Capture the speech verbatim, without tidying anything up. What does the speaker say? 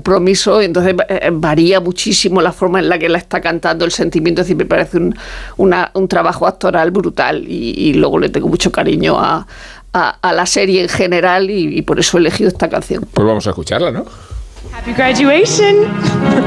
compromiso, entonces eh, varía muchísimo la forma en la que la está cantando, el sentimiento, es decir, me parece un, una, un trabajo actoral brutal y, y luego le tengo mucho cariño a, a, a la serie en general y, y por eso he elegido esta canción. Pues vamos a escucharla, ¿no? Happy graduation.